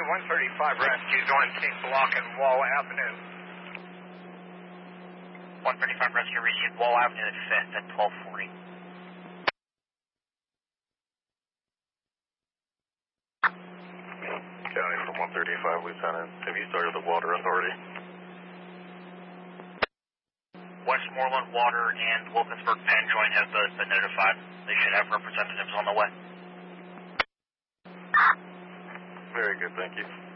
135 rescues on King Block and Wall Avenue. 135 rescue received Wall Avenue at 5th at 1240. County from 135, Lieutenant. Have you started the water authority? Westmoreland Water and Wilkinsburg Penn Joint have both been notified. They should have representatives on the way. Very good, thank you.